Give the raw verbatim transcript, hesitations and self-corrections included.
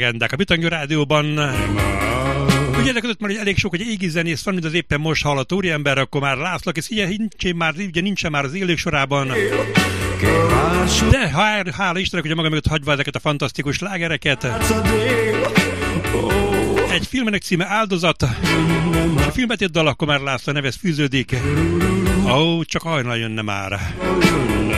legendák a Bitangő Rádióban. Ugye ezek között már elég sok, hogy égi zenész van, mint az éppen most hallott úriember, akkor már László, és ugye nincsen már, ugye nincsen már az élők sorában. De hál, hála Istennek, hogy a maga mögött hagyva ezeket a fantasztikus slágereket. Egy filmenek címe Áldozat. A filmet egy dal, akkor már László nevez fűződik. Ó, oh, csak hajnal jönne már.